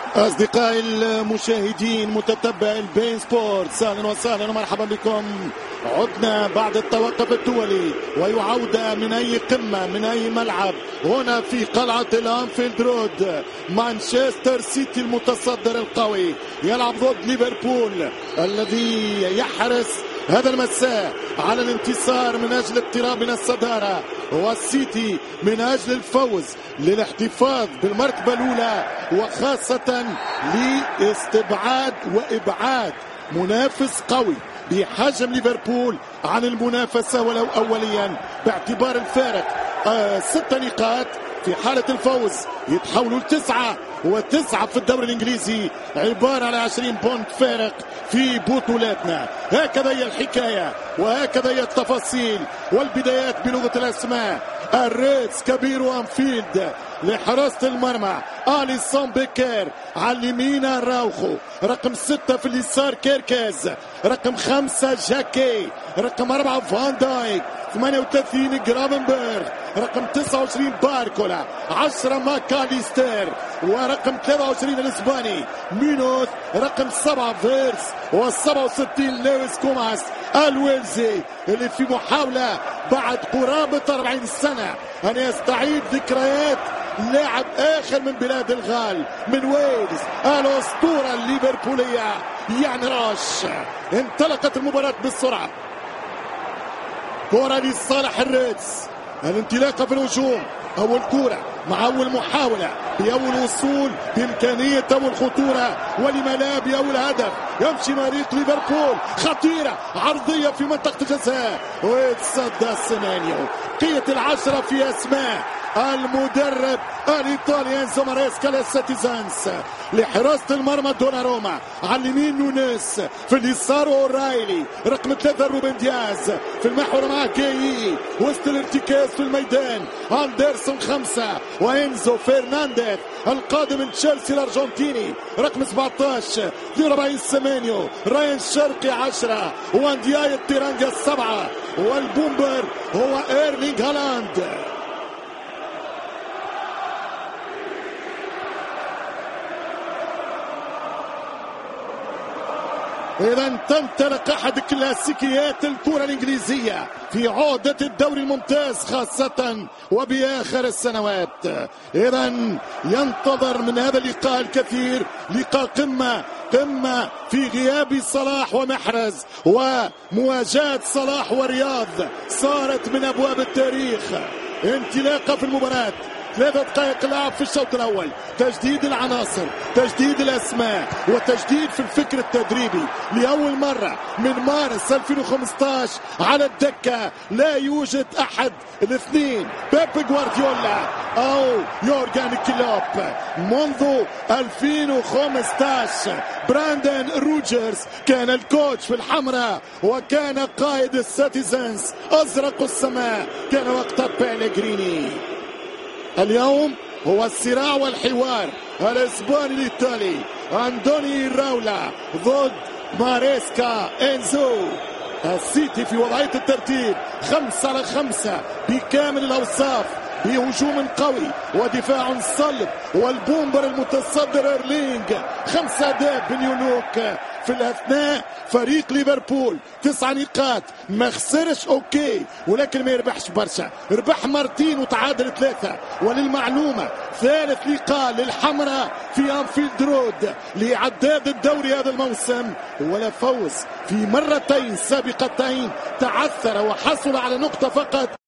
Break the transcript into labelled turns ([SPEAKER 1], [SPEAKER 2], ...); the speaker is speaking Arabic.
[SPEAKER 1] أصدقائي المشاهدين متتبعي البين سبورتس، أهلا وسهلا ومرحبا بكم. عدنا بعد التوقف الدولي ويعود من أي قمة من أي ملعب هنا في قلعة الأنفيلد رود. مانشستر سيتي المتصدر القوي يلعب ضد ليفربول الذي يحرص هذا المساء على الانتصار من أجل اقتراب من الصدارة، والسيتي من أجل الفوز للاحتفاظ بالمرتبة الأولى، وخاصة لاستبعاد وإبعاد منافس قوي بحجم ليفربول عن المنافسة ولو أوليا، باعتبار الفارق 6 نقاط. في حالة الفوز يتحولوا ل9 و9 في الدوري الإنجليزي، عبارة على 20 بونت فارق في بطولاتنا. هكذا هي الحكاية وهكذا هي التفاصيل والبدايات بلغة الأسماء. الريدز كبير أنفيلد لحراسة المرمى أليسون بيكر، على اليمين راوخو، رقم 6 في اليسار كيركز، رقم 5 جاكي، رقم 4 فان دايك، 38 جرافنبرغ، رقم 29 باركولا، 10 ماكاليستر، ورقم 23 الاسباني مينوث، رقم 7 فيرس، و67 لويس كوماس الويلزي، اللي في محاولة بعد قرابة 40 سنة أن يستعيد ذكريات لاعب آخر من بلاد الغال، من ويلز، الأسطورة الليفربولية يعني راش. انطلقت المباراة بالسرعة، كرة لصالح الريدز، الانطلاقة في الهجوم، أول كرة مع أول محاولة بأول وصول بإمكانية أول خطورة، ولما لا بأول هدف. يمشي مريق ليفربول، خطيرة عرضية في منطقة الجزاء ويتصدى السيناريو. قية 10 في أسماء المدرب الإيطالي إنزو ماريسكا للسيتيزنز، لحراسة المرمى دوناروما، على اليمين نونيس، في اليسار أورايلي، رقم 3 روبن دياز، في المحور مع جاي، وسط الارتكاز في الميدان أندرسون 5 وإنزو فرنانديز القادم من تشيلسي الأرجنتيني، رقم 17 42 سيمينيو، راين شرقي 10 واندياي التيرانجا 7، والبومبر هو إيرلينغ هالاند. إذا تنطلق أحد كلاسيكيات الكرة الإنجليزية في عودة الدوري الممتاز خاصة وبآخر السنوات. إذا ينتظر من هذا اللقاء الكثير، لقاء قمة في غياب صلاح ومحرز، ومواجهة صلاح ورياض صارت من أبواب التاريخ. انطلاقة في المباراة، 3 دقائق لعب في الشوط الأول، تجديد العناصر، تجديد الأسماء، وتجديد في الفكر التدريبي. لأول مرة من مارس 2015 على الدكة لا يوجد أحد الاثنين، بيب جوارديولا أو يورغان كلوب. منذ 2015 براندن روجرز كان الكوتش في الحمراء وكان قائد السيتيزنز أزرق السماء، كان وقتها بيليغريني. اليوم هو الصراع والحوار الاسباني الايطالي، اندوني راولا ضد ماريسكا إنزو. السيتي في وضعية الترتيب 5 على 5 بكامل الاوصاف، بهجوم قوي ودفاع صلب، والبومبر المتصدر إيرلينغ 5 أهداف بنيونوك. في الأثناء فريق ليفربول 9 نقاط، ما خسرش اوكي ولكن ما يربحش برشا، ربح مرتين وتعادل 3. وللمعلومة ثالث لقاء للحمراء في أنفيلد رود لإعداد الدوري هذا الموسم، ولا فوز في مرتين سابقتين، تعثر وحصل على نقطة فقط